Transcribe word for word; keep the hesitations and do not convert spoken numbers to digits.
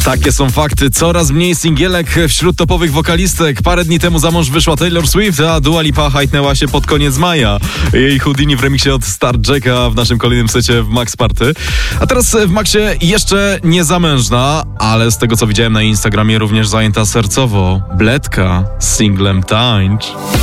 Takie są fakty. Coraz mniej singielek wśród topowych wokalistek. Parę dni temu za mąż wyszła Taylor Swift, a Dua Lipa hajtnęła się pod koniec maja. Jej Houdini w remiksie od Star Jacka w naszym kolejnym secie w Max Party. A teraz w Maxie jeszcze nie zamężna, ale z tego co widziałem na Instagramie również zajęta sercowo. Bledka z singlem Tańcz.